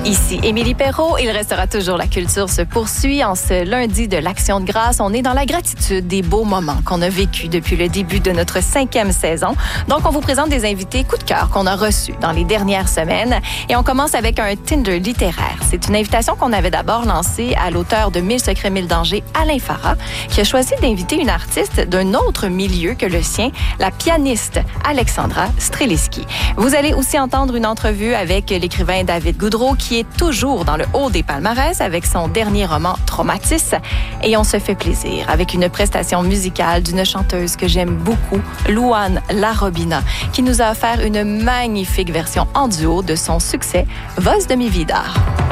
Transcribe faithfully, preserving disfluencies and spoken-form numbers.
Ici Émilie Perrault, il restera toujours la culture se poursuit. En ce lundi de l'Action de grâce, on est dans la gratitude des beaux moments qu'on a vécus depuis le début de notre cinquième saison. Donc, on vous présente des invités coup de cœur qu'on a reçus dans les dernières semaines. Et on commence avec un Tinder littéraire. C'est une invitation qu'on avait d'abord lancée à l'auteur de Mille secrets, mille dangers, Alain Farah, qui a choisi d'inviter une artiste d'un autre milieu que le sien, la pianiste Alexandra Streliski. Vous allez aussi entendre une entrevue avec l'écrivain David Goudreau, qui est toujours dans le haut des palmarès avec son dernier roman Traumatis. Et on se fait plaisir avec une prestation musicale d'une chanteuse que j'aime beaucoup, Louane Larobina, qui nous a offert une magnifique version en duo de son succès Voz de mi vida.